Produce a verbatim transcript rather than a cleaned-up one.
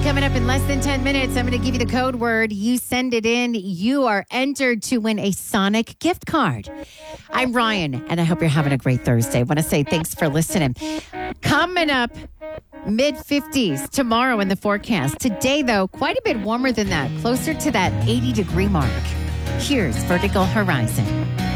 coming up in less than ten minutes. I'm going to give you the code word. You send it in. You are entered to win a Sonic gift card. I'm Ryan, and I hope you're having a great Thursday. I want to say thanks for listening. Coming up, mid fifties tomorrow in the forecast. Today, though, quite a bit warmer than that, closer to that eighty degree mark. Here's Vertical Horizon.